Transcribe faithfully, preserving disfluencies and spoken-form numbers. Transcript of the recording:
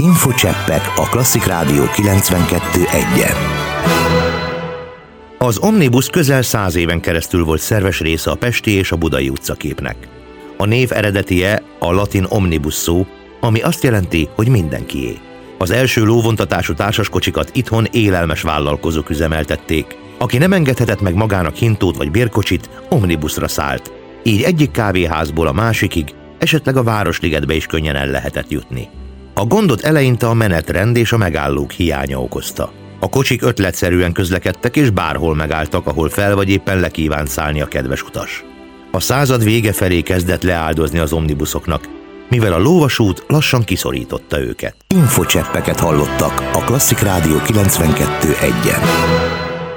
Infocseppek a Klasszik Rádió kilencvenkettő egyen. Az Omnibus közel száz éven keresztül volt szerves része a pesti és a budai utcaképnek. A név eredetie a latin omnibus szó, ami azt jelenti, hogy mindenkié. Az első lóvontatású társaskocsikat itthon élelmes vállalkozók üzemeltették. Aki nem engedhetett meg magának hintót vagy bérkocsit, omnibusra szállt. Így egyik kávéházból a másikig, esetleg a Városligetbe is könnyen el lehetett jutni. A gondot eleinte a menetrend és a megállók hiánya okozta. A kocsik ötletszerűen közlekedtek és bárhol megálltak, ahol fel vagy éppen le kívánt szállni a kedves utas. A század vége felé kezdett leáldozni az omnibuszoknak, mivel a lóvasút lassan kiszorította őket. Infocseppeket hallottak a Klasszik Rádió kilencvenkettő egyen.